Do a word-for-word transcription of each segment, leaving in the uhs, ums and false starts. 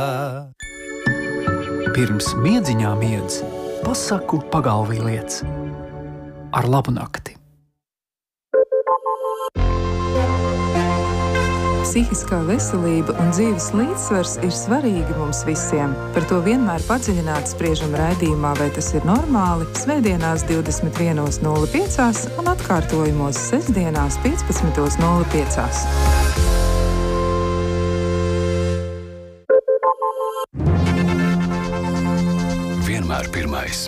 Pirms miedziņā miedz, pasaku pagalvī liec. Ar labu nakti. Psihiskā veselība un dzīves līdzsvars ir svarīgi mums visiem. Par to vienmēr padziļināti spriežam raidījumā, vai tas ir normāli, svētdienās divdesmit viena nulle pieci un atkārtojumos sestdienās piecpadsmit nulle pieci. Vienmēr pirmais.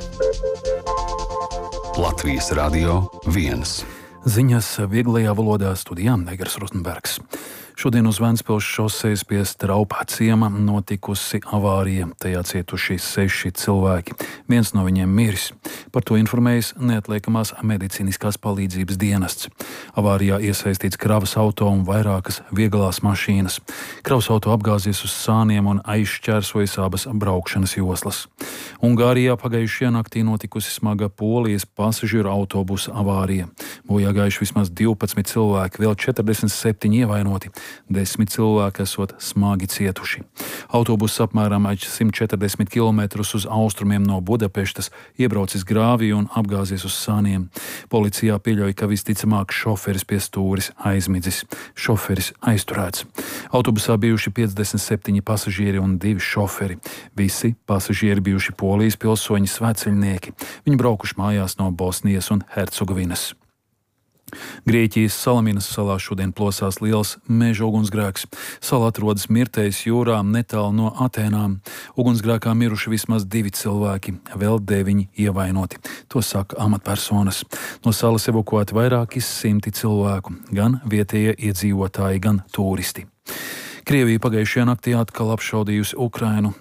Latvijas Radio viens. Ziņas vieglajā valodā studijā Negras Rozenbergs. Šodien uz Ventspils šosejas pie Straupā ciema notikusi avārija. Tajā cietuši seši cilvēki. Viens no viņiem miris. Par to informējis neatliekamās medicīniskās palīdzības dienests. Avārijā iesaistīts kravas auto un vairākas vieglās mašīnas. Kravas auto apgāzies uz sāniem un aizšķērsojas abas braukšanas joslas. Ungārijā pagājušajā naktī notikusi smaga Polijas pasažieru autobusa avārija. Bojā gājuši vismaz divpadsmit cilvēki, vēl četrdesmit septiņi ievainoti. Desmit cilvēki esot smagi cietuši. Autobuss apmēram simt četrdesmit kilometrus uz austrumiem no Budapeštas iebraucis grāvī un apgāzies uz sāniem. Policijā pieļauj, ka visticamāk šoferis pie stūris aizmidzis. Šoferis aizturēts. Autobusā bijuši piecdesmit septiņi pasažieri un divi šoferi. Visi pasažieri bijuši Polijas pilsoņi sveceļnieki. Viņi braukuši mājās no Bosnijas un Hercegovinas. Grieķijas Salaminas salā šodien plosās liels meža ugunsgrēks. Sala atrodas Mirtejas jūrā netālu no Atēnām. Ugunsgrēkā miruši vismaz divi cilvēki, vēl deviņi ievainoti. To saka amatpersonas. No salas evakuēti vairāki simti cilvēku, gan vietējie iedzīvotāji, gan turisti. Krievija pagājušajā naktī atkal apšaudījusi Ukrainu.